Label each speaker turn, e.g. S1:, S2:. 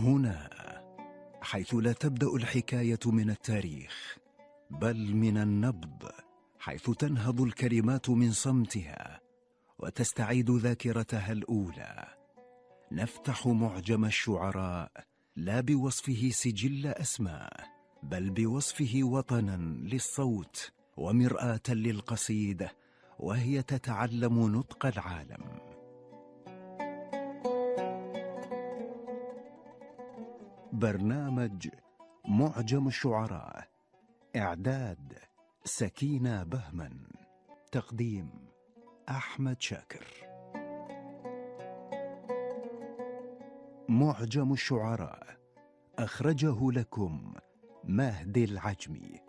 S1: هنا، حيث لا تبدأ الحكاية من التاريخ بل من النبض، حيث تنهض الكلمات من صمتها وتستعيد ذاكرتها الأولى. نفتح معجم الشعراء لا بوصفه سجل أسماء، بل بوصفه وطنا للصوت ومرآة للقصيدة وهي تتعلم نطق العالم. برنامج معجم الشعراء، إعداد سكينة بهمن، تقديم أحمد شاكر. معجم الشعراء أخرجه لكم مهدي العجمي.